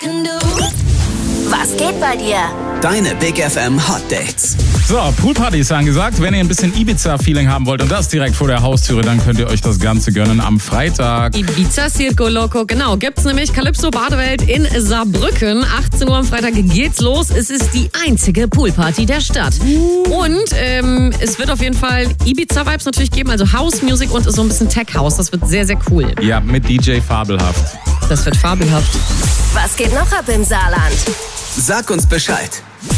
Was geht bei dir? Deine Big FM Hot Dates. So, Poolparty ist angesagt. Wenn ihr ein bisschen Ibiza-Feeling haben wollt und das direkt vor der Haustüre, dann könnt ihr euch das Ganze gönnen am Freitag. Ibiza Circo Loco, genau. Gibt's nämlich Calypso Badewelt in Saarbrücken. 18 Uhr am Freitag geht's los. Es ist die einzige Poolparty der Stadt. Und es wird auf jeden Fall Ibiza-Vibes natürlich geben, also House-Music und so ein bisschen Tech-House. Das wird sehr, sehr cool. Ja, mit DJ Fabelhaft. Das wird fabelhaft. Was geht noch ab im Saarland? Sag uns Bescheid.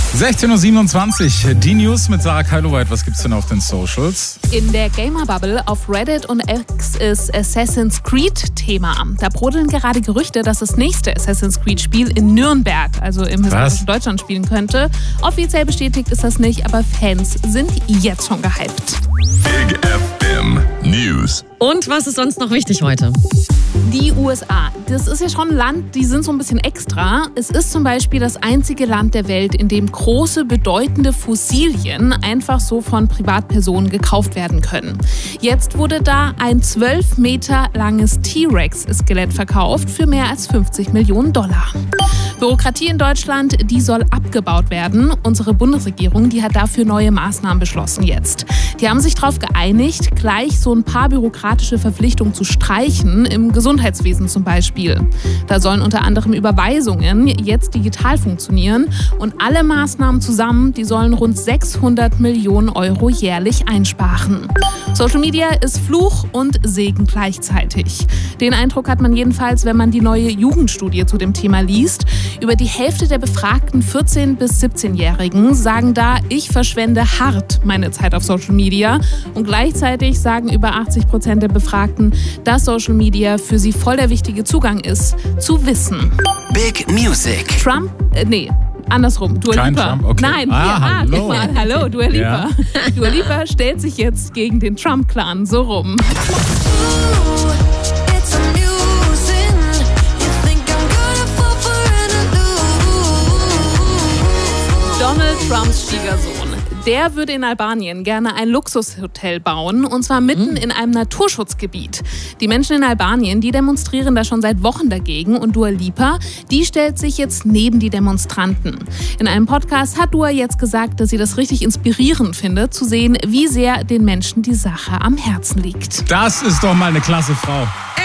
16.27 Uhr, die News mit Sarah Keiloweit. Was gibt's denn auf den Socials? In der Gamer-Bubble auf Reddit und X ist Assassin's Creed Thema. Da brodeln gerade Gerüchte, dass das nächste Assassin's Creed-Spiel in Nürnberg, also im historischen Deutschland, spielen könnte. Offiziell bestätigt ist das nicht, aber Fans sind jetzt schon gehypt. Big FM News. Und was ist sonst noch wichtig heute? Die USA, das ist ja schon ein Land, die sind so ein bisschen extra. Es ist zum Beispiel das einzige Land der Welt, in dem große, bedeutende Fossilien einfach so von Privatpersonen gekauft werden können. Jetzt wurde da ein 12 Meter langes T-Rex-Skelett verkauft für mehr als $50 Millionen. Bürokratie in Deutschland, die soll abgebaut werden. Unsere Bundesregierung, die hat dafür neue Maßnahmen beschlossen jetzt. Die haben sich darauf geeinigt, gleich so ein paar bürokratische Verpflichtungen zu streichen, im Gesundheitswesen zum Beispiel. Da sollen unter anderem Überweisungen jetzt digital funktionieren und alle Maßnahmen zusammen, die sollen rund 600 Millionen Euro jährlich einsparen. Social Media ist Fluch und Segen gleichzeitig. Den Eindruck hat man jedenfalls, wenn man die neue Jugendstudie zu dem Thema liest. Über die Hälfte der befragten 14- bis 17-Jährigen sagen da, ich verschwende hart meine Zeit auf Social Media. Und gleichzeitig sagen über 80% der Befragten, dass Social Media für sie voll der wichtige Zugang ist, zu Wissen. Big Music. Trump? Andersrum. Dua Kein Lipa. Trump, okay. Nein, hallo. Hallo, Dua Lipa. Ja. Dua Lipa stellt sich jetzt gegen den Trump-Clan so rum. Donald Trumps Schwiegersohn, der würde in Albanien gerne ein Luxushotel bauen, und zwar mitten in einem Naturschutzgebiet. Die Menschen in Albanien, die demonstrieren da schon seit Wochen dagegen, und Dua Lipa, die stellt sich jetzt neben die Demonstranten. In einem Podcast hat Dua jetzt gesagt, dass sie das richtig inspirierend findet, zu sehen, wie sehr den Menschen die Sache am Herzen liegt. Das ist doch mal eine klasse Frau.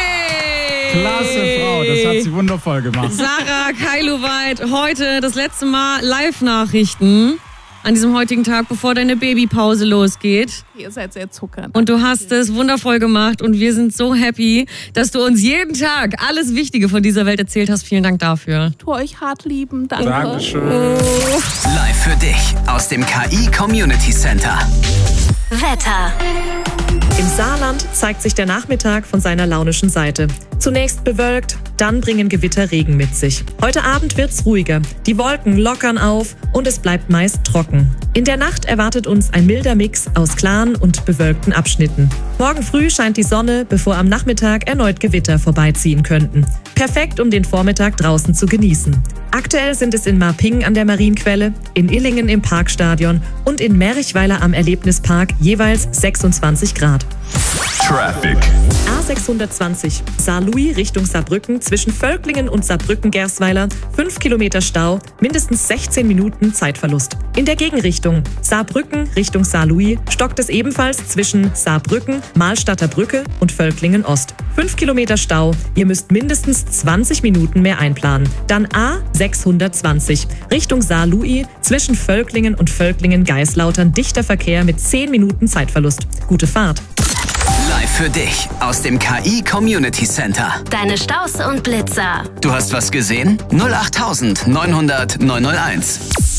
Klasse Frau, das hat sie wundervoll gemacht. Sarah Keiloweit, heute das letzte Mal Live-Nachrichten an diesem heutigen Tag, bevor deine Babypause losgeht. Ihr seid sehr zuckernd. Und du hast es wundervoll gemacht und wir sind so happy, dass du uns jeden Tag alles Wichtige von dieser Welt erzählt hast. Vielen Dank dafür. Tu euch hart lieben, danke. Dankeschön. Live für dich aus dem KI Community Center. Wetter. Im Saarland zeigt sich der Nachmittag von seiner launischen Seite. Zunächst bewölkt, dann bringen Gewitter Regen mit sich. Heute Abend wird's ruhiger. Die Wolken lockern auf und es bleibt meist trocken. In der Nacht erwartet uns ein milder Mix aus klaren und bewölkten Abschnitten. Morgen früh scheint die Sonne, bevor am Nachmittag erneut Gewitter vorbeiziehen könnten. Perfekt, um den Vormittag draußen zu genießen. Aktuell sind es in Marping an der Marienquelle, in Illingen im Parkstadion und in Merichweiler am Erlebnispark jeweils 26 Grad. Traffic. A620 Saarlouis Richtung Saarbrücken zwischen Völklingen und Saarbrücken-Gersweiler 5 Kilometer Stau, mindestens 16 Minuten Zeitverlust. In der Gegenrichtung Saarbrücken Richtung Saarlouis stockt es ebenfalls zwischen Saarbrücken, Mahlstadter Brücke und Völklingen Ost. 5 Kilometer Stau, ihr müsst mindestens 20 Minuten mehr einplanen. Dann A620 Richtung Saarlouis zwischen Völklingen und Völklingen-Geislautern dichter Verkehr mit 10 Minuten Zeitverlust. Gute Fahrt. Live für dich aus dem KI Community Center. Deine Staus und Blitzer. Du hast was gesehen? 08900 901.